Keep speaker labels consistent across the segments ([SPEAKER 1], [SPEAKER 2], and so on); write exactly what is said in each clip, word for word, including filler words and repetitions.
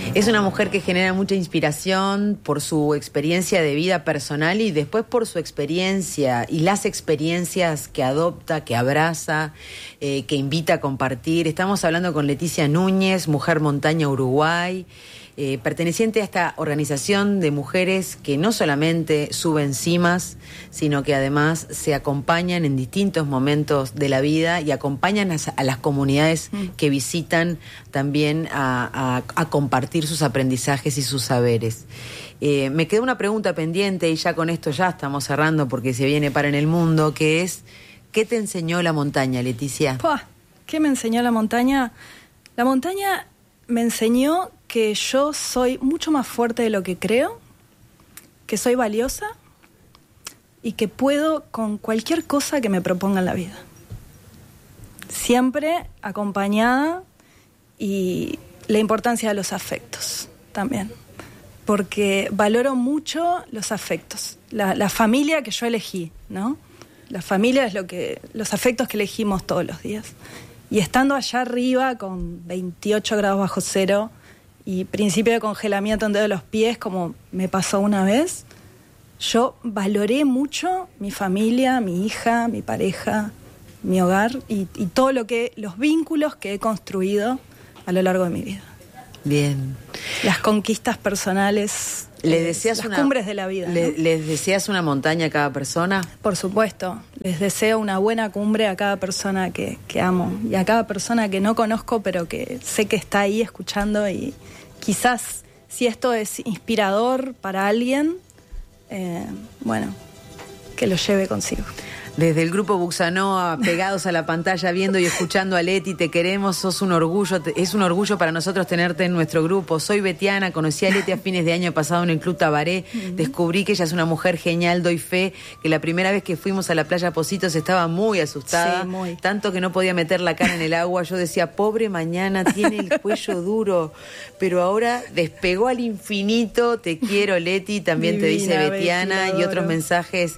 [SPEAKER 1] Es una mujer que genera mucha inspiración por su experiencia de vida personal y después por su experiencia y las experiencias que adopta, que abraza, eh, que invita a compartir. Estamos hablando con Leticia Núñez, Mujer Montaña Uruguay, eh, perteneciente a esta organización de mujeres que no solamente suben cimas, sino que además se acompañan en distintos momentos de la vida y acompañan a, a las comunidades mm. que visitan también a, a, a compartir sus aprendizajes y sus saberes. Eh, me quedó una pregunta pendiente y ya con esto ya estamos cerrando porque se viene Para en el Mundo, que es, ¿qué te enseñó la montaña, Leticia?
[SPEAKER 2] Pua, ¿qué me enseñó la montaña? La montaña me enseñó que yo soy mucho más fuerte de lo que creo, que soy valiosa y que puedo con cualquier cosa que me proponga en la vida. Siempre acompañada, y la importancia de los afectos también, porque valoro mucho los afectos, la, la familia que yo elegí, ¿no? La familia es lo que, los afectos que elegimos todos los días. Y estando allá arriba con veintiocho grados bajo cero y principio de congelamiento en dedo de los pies, como me pasó una vez, yo valoré mucho mi familia, mi hija, mi pareja, mi hogar y, y todo lo que, los vínculos que he construido a lo largo de mi vida.
[SPEAKER 1] Bien.
[SPEAKER 2] Las conquistas personales,
[SPEAKER 1] ¿Le deseas
[SPEAKER 2] las
[SPEAKER 1] una,
[SPEAKER 2] cumbres de la vida,
[SPEAKER 1] le,
[SPEAKER 2] ¿no?
[SPEAKER 1] ¿Les deseas una montaña a cada persona?
[SPEAKER 2] Por supuesto. Les deseo una buena cumbre a cada persona que, que amo y a cada persona que no conozco, pero que sé que está ahí escuchando, y quizás si esto es inspirador para alguien, eh, bueno, que lo lleve consigo.
[SPEAKER 1] Desde el grupo Buxanoa, pegados a la pantalla, viendo y escuchando a Leti, te queremos, sos un orgullo, es un orgullo para nosotros tenerte en nuestro grupo. Soy Betiana, conocí a Leti a fines de año pasado en el Club Tabaré, uh-huh. Descubrí que ella es una mujer genial, doy fe, que la primera vez que fuimos a la playa Positos estaba muy asustada,
[SPEAKER 2] sí, muy.
[SPEAKER 1] tanto que no podía meter la cara en el agua. Yo decía, pobre mañana, tiene el cuello duro, pero ahora despegó al infinito. Te quiero, Leti, también Divina, te dice Betiana, Betty, y otros mensajes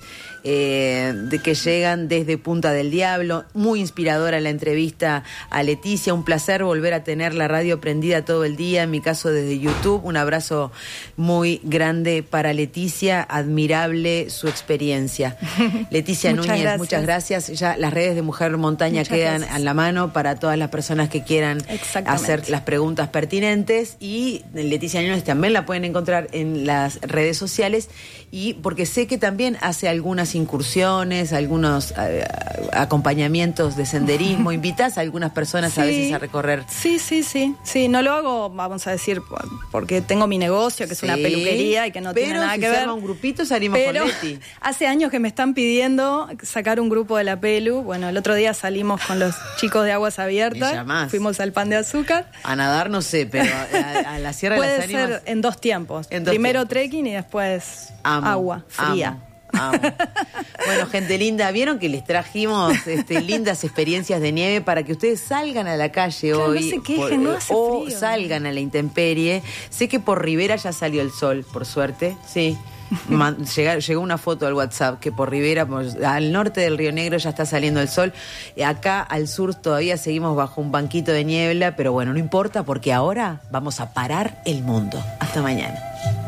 [SPEAKER 1] Eh, de que llegan desde Punta del Diablo. Muy inspiradora la entrevista a Leticia, un placer volver a tener la radio prendida todo el día, en mi caso desde YouTube. Un abrazo muy grande para Leticia, admirable su experiencia. Leticia
[SPEAKER 2] muchas
[SPEAKER 1] Núñez,
[SPEAKER 2] gracias.
[SPEAKER 1] Muchas gracias. Ya las redes de Mujer Montaña muchas quedan gracias. A la mano para todas las personas que quieran hacer las preguntas pertinentes, y Leticia Núñez también la pueden encontrar en las redes sociales, y porque sé que también hace algunas incursiones, algunos eh, acompañamientos de senderismo. ¿Invitás a algunas personas sí, a veces a recorrer?
[SPEAKER 2] Sí, sí, sí. Sí, no lo hago, vamos a decir, porque tengo mi negocio, que es sí, una peluquería y que no tiene nada
[SPEAKER 1] si
[SPEAKER 2] que ver.
[SPEAKER 1] Pero si un grupito salimos
[SPEAKER 2] pero
[SPEAKER 1] con Leti.
[SPEAKER 2] Hace años que me están pidiendo sacar un grupo de la pelu. Bueno, el otro día salimos con los chicos de Aguas Abiertas. Fuimos al Pan de Azúcar.
[SPEAKER 1] A nadar no sé, pero a, a la Sierra
[SPEAKER 2] Puede
[SPEAKER 1] de las Ánimas.
[SPEAKER 2] Puede ser en dos tiempos.
[SPEAKER 1] En dos
[SPEAKER 2] Primero
[SPEAKER 1] tiempos.
[SPEAKER 2] trekking y después
[SPEAKER 1] amo,
[SPEAKER 2] agua fría.
[SPEAKER 1] Amo. Amo. Bueno, gente linda, vieron que les trajimos este, lindas experiencias de nieve para que ustedes salgan a la calle
[SPEAKER 2] claro,
[SPEAKER 1] hoy,
[SPEAKER 2] no se quejen,
[SPEAKER 1] por,
[SPEAKER 2] no hace
[SPEAKER 1] o
[SPEAKER 2] frío.
[SPEAKER 1] Salgan a la intemperie. Sé que por Rivera ya salió el sol, por suerte, sí. Man, llegó, llegó una foto al WhatsApp que por Rivera, por, al norte del Río Negro, ya está saliendo el sol. Acá al sur todavía seguimos bajo un banquito de niebla, pero bueno, no importa porque ahora vamos a parar el mundo. Hasta mañana.